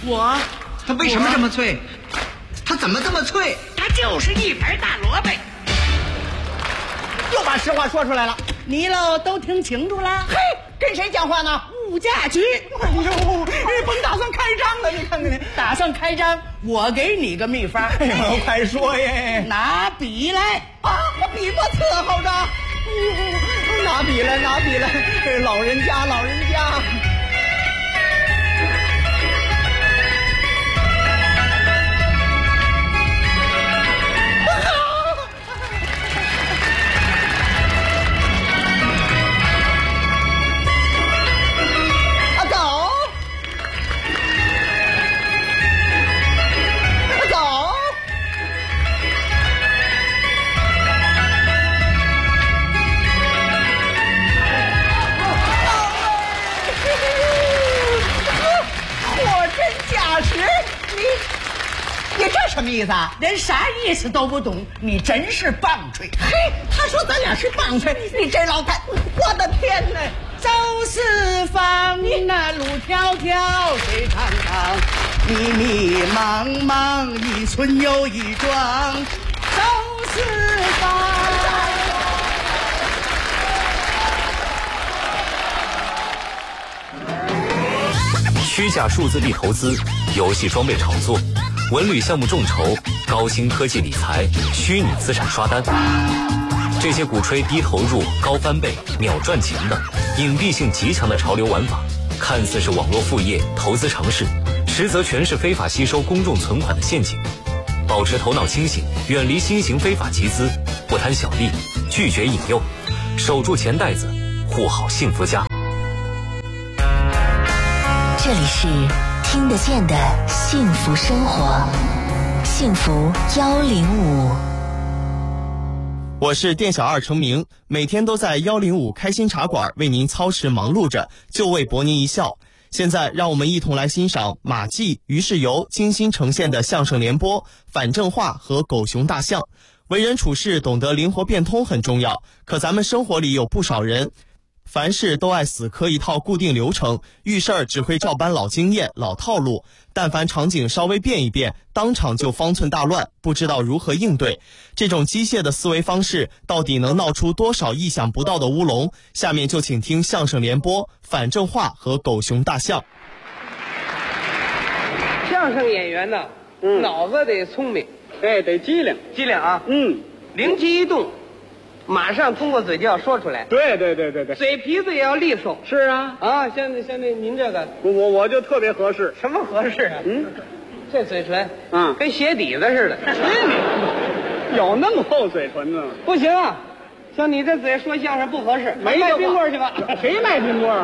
它为什么这么脆？它怎么这么脆？ 它就是一盘大萝卜。 又把实话说出来了， 你喽都听清楚了？ 嘿，跟谁讲话呢？ 物价局。 哎呦，甭打算开张了，你看看你， 打算开张，我给你个秘方。 哎呦，快说耶！ 拿笔来啊，我笔墨伺候着。拿笔来，拿笔来，老人家，老人家。你这什么意思啊？ 连啥意思都不懂，你真是棒槌！ 嘿，他说咱俩是棒槌，你这老太，我的天哪！ 走四方，那路迢迢，水长长，迷迷茫茫，一村又一庄。走四方。 虚假数字币投资、游戏装备炒作、文旅项目众筹、高新科技理财、虚拟资产刷单，这些鼓吹低投入、高翻倍、秒赚钱的隐蔽性极强的潮流玩法，看似是网络副业、投资尝试，实则全是非法吸收公众存款的陷阱。保持头脑清醒，远离新型非法集资，不贪小利，拒绝引诱，守住钱袋子，护好幸福家。 这里是听得见的幸福生活，幸福105。 我是店小二程明，每天都在105开心茶馆为您操持忙碌着，就为博您一笑。现在让我们一同来欣赏马季、于世友精心呈现的相声联播《反正话》和《狗熊大象》。为人处事懂得灵活变通很重要，可咱们生活里有不少人凡事都爱死磕一套固定流程，遇事儿只会照搬老经验、老套路，但凡场景稍微变一变，当场就方寸大乱，不知道如何应对。这种机械的思维方式到底能闹出多少意想不到的乌龙？下面就请听相声联播《反正话》和《狗熊大象》。 相声演员呢，脑子得聪明， 哎，得机灵， 机灵啊，灵机一动，马上通过嘴就要说出来。 对， 嘴皮子也要利索。 是啊， 啊，像那您这个， 我就特别合适。 什么合适啊？这嘴唇，跟鞋底子似的。 有那么厚嘴唇呢？ 不行啊，像你这嘴说相声不合适，卖冰棍去吧。 谁卖冰棍？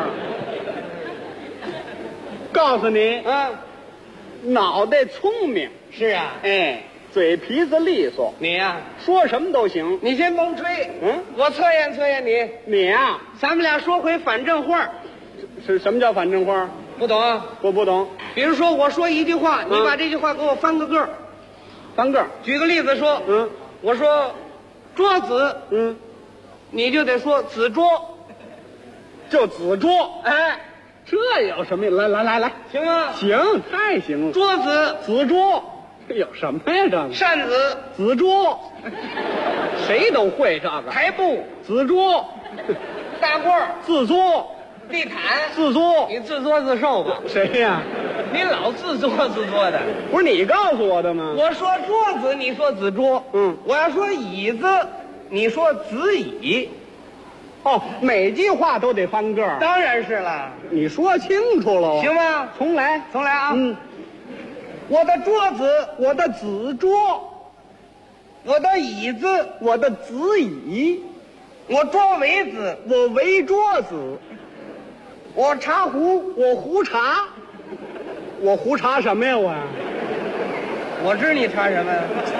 告诉你，脑袋聪明。 是啊， 哎。嘴皮子利索， 你呀， 说什么都行。 你先甭吹，我测验测验你。 你呀， 咱们俩说回反正话。 是什么叫反正话？ 不懂啊？ 我不懂。 比如说我说一句话，你把这句话给我翻个个。 翻个。 举个例子说，我说桌子，你就得说子桌， 就子桌。 哎， 这有什么？来， 行吗？ 行，太行了。 桌子， 子桌。有什么呀？这个扇子， 子桌，谁都会这个。 台布， 子桌， 大褂， 自作， 地毯， 自作。 你自作自受吧？ 谁呀？ 你老自作的。 不是你告诉我的吗？ 我说桌子，你说子桌。我要说椅子，你说子椅。 哦，每句话都得翻个。 当然是了。 你说清楚了， 行吗？ 重来啊。我的桌子， 我的子桌； 我的椅子， 我的子椅； 我桌围子， 我围桌子； 我茶壶， 我壶茶。我壶茶什么呀？ 我知你茶什么呀？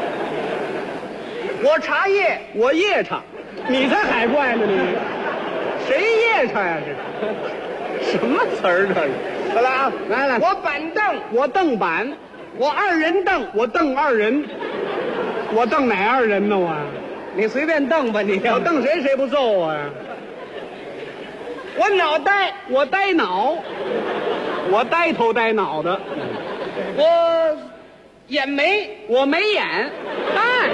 我茶叶， 我夜叉。你才海怪呢你！谁夜叉呀？这什么词儿？这个。来啊，来。 我板凳， 我凳板。我二人凳，我凳二人，我凳哪二人呢？ 你随便凳吧你。 我凳谁不揍我呀？ 我脑袋， 我呆脑，我呆头呆脑的。 我眼眉， 我没眼。 哎，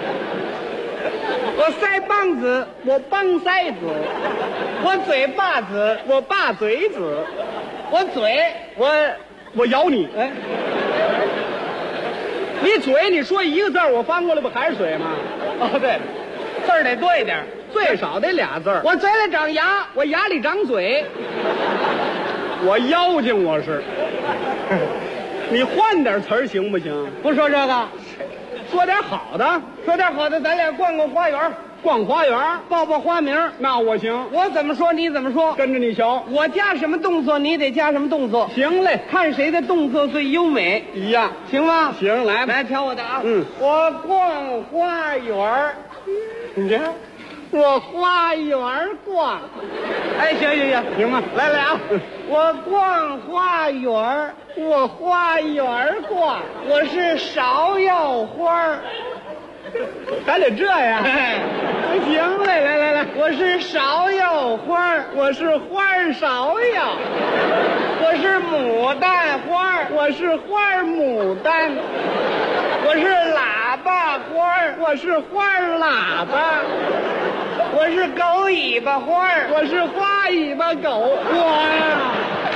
我腮帮子，我帮腮子，我嘴巴子，我把嘴子，我嘴， 我咬你。哎，你嘴你说一个字，我翻过来不还是嘴吗？ 哦对，字儿得多一点， 最少得俩字。 我嘴里长牙，我牙里长嘴。 我妖精我是。你换点词儿行不行？ 不说这个， 说点好的。 说点好的，咱俩逛逛花园， 逛花园， 报报花名。 那我行， 我怎么说你怎么说， 跟着你瞧。 我加什么动作，你得加什么动作。 行嘞， 看谁的动作最优美， 一样， 行吗？ 行，来吧， 来瞧我的啊。 我逛花园，你这。我花园逛， 哎，行， 行吗？来啊！ 我逛花园，我花园逛，我是芍药花， 还得这样。行嘞，来， 我是芍药花， 我是花芍药， 我是牡丹花， 我是花牡丹， 我是喇叭花， 我是花喇叭。 我是狗尾巴花， 我是花尾巴狗。我呀，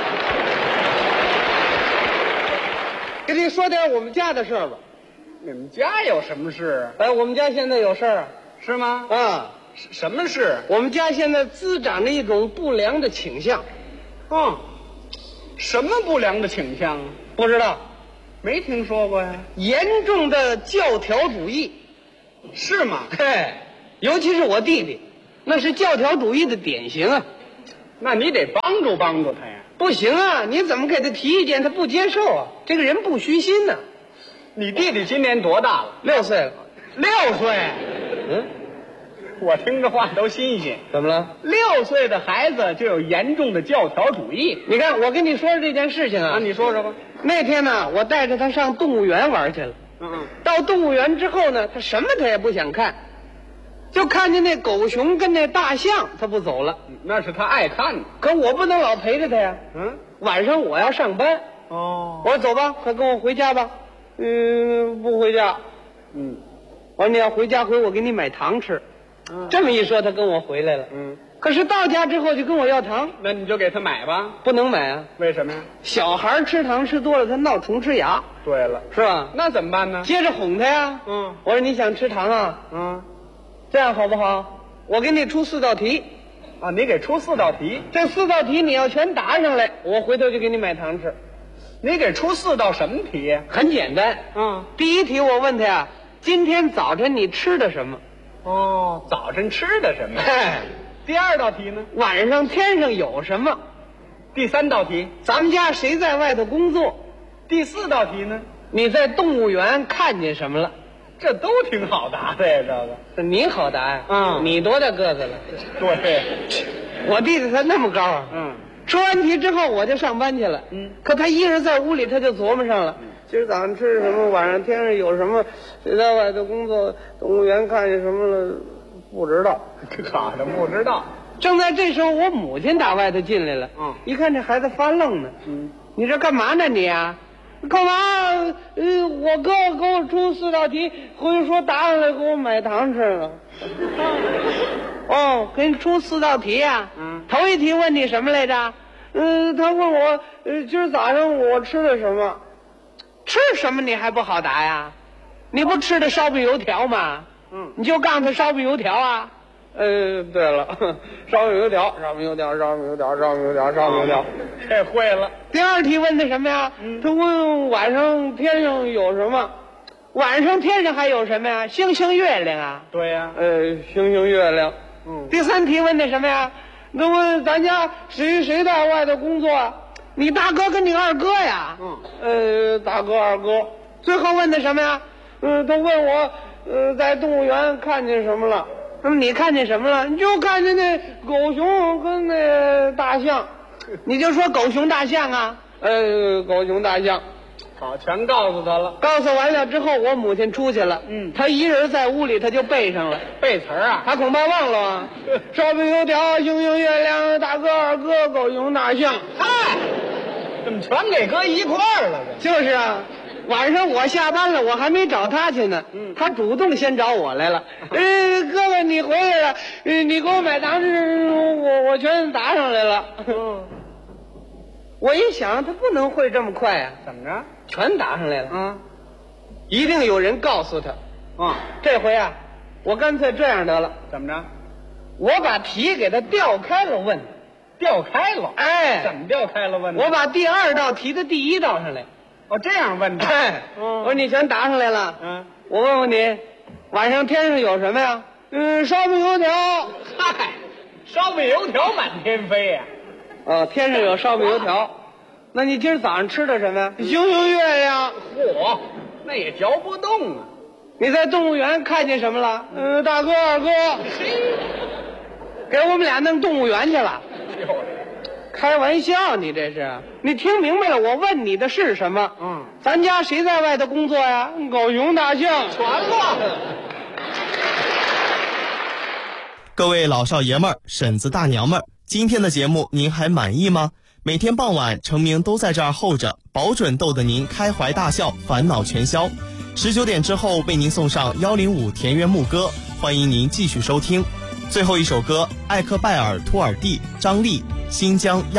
给你说点我们家的事儿吧。 你们家有什么事？ 哎，我们家现在有事儿， 是吗？ 啊， 什么事？ 我们家现在滋长着一种不良的倾向。 什么不良的倾向？ 不知道， 没听说过呀。 严重的教条主义， 是吗？ 嘿，尤其是我弟弟。那是教条主义的典型啊！ 那你得帮助帮助他呀。 不行啊，你怎么给他提意见，他不接受啊？这个人不虚心呢。 你弟弟今年多大了 ？6岁了。 6岁？我听这话都新鲜。 怎么了 ？6岁的孩子就有严重的教条主义？ 你看，我跟你说这件事情啊。 你说说吧。 那天呢，我带着他上动物园玩去了。到动物园之后呢，他什么他也不想看。就看见那狗熊跟那大象，他不走了。 那是他爱看的， 可我不能老陪着他呀。晚上我要上班。 我说走吧，快跟我回家吧。不回家。我说你要回家回我给你买糖吃。这么一说，他跟我回来了。可是到家之后就跟我要糖。 那你就给他买吧。 不能买啊。 为什么呀？ 小孩吃糖吃多了，他闹虫吃牙。 对了， 是吧？ 那怎么办呢？ 接着哄他呀。我说你想吃糖啊？这样好不好？我给你出4道题。 你给出4道题。 这4道题你要全答上来，我回头就给你买糖吃。 你给出4道什么题呀？ 很简单。第一题我问他呀，今天早晨你吃的什么？ 早晨吃的什么？第2道题呢？ 晚上天上有什么？ 第3道题， 咱们家谁在外头工作？ 第4道题呢？ 你在动物园看见什么了？ 这都挺好答的呀，这个。你好答呀？你多大个子了？ 对， 我弟弟他那么高啊。说完题之后我就上班去了。可他一人在屋里他就琢磨上了。今儿早上吃什么？晚上天上有什么？谁在外头工作？动物园看见什么了？不知道。 卡的不知道。 正在这时候，我母亲打外头进来了。一看这孩子发愣呢。你这干嘛呢你啊？干嘛？我哥给我出4道题，回去说答上来给我买糖吃了。给你出4道题呀。头一题问你什么来着？他问我，今儿早上我吃的什么？吃什么你还不好答呀？你不吃的烧饼油条吗？你就告诉他烧饼油条啊。对了，烧饼油条，烧饼油条，烧饼油条，烧饼油条，烧饼油条， 这会了。 第2题问的什么呀？他问晚上天上有什么？晚上天上还有什么呀？星星月亮啊。 对呀。 星星月亮。第3题问的什么呀？那问咱家谁在外头工作？你大哥跟你二哥呀？大哥二哥。最后问的什么呀？他问我在动物园看见什么了？那么你看见什么了？你就看见那狗熊跟那大象，你就说狗熊大象啊。狗熊大象。 好，全告诉他了。 告诉完了之后，我母亲出去了。他一人在屋里，他就背上了。 背词儿啊？ 他恐怕忘了啊。烧饼油条，星星月亮，大哥二哥，狗熊大象。 怎么全给搁一块儿了？ 就是啊，晚上我下班了，我还没找他去呢，他主动先找我来了。哥哥你回来了，你给我买糖吃，我全答上来了。我一想，他不能会这么快啊， 怎么着？ 全答上来了。 啊， 一定有人告诉他。这回啊，我干脆这样得了， 怎么着？ 我把题给他调开了问。 调开了？ 哎， 怎么调开了问呢？ 我把第2道题的第1道上来。 这样问他。 我说你全答上来了。我问问你，晚上天上有什么呀？烧饼油条。 嗨，烧饼油条满天飞呀。 天上有烧饼油条。那你今儿早上吃的什么呀？星星月亮。 嚯，那也嚼不动啊。 你在动物园看见什么了？大哥二哥。给我们俩弄动物园去了。开玩笑，你这是？你听明白了？我问你的是什么？咱家谁在外头工作呀？狗熊大象全乱了。 各位老少爷们儿、婶子大娘们儿，今天的节目您还满意吗？每天傍晚，程明都在这儿候着，保准逗得您开怀大笑，烦恼全消。19点之后为您送上105田园牧歌，欢迎您继续收听。最后一首歌，艾克拜尔、图尔蒂、张丽，新疆亚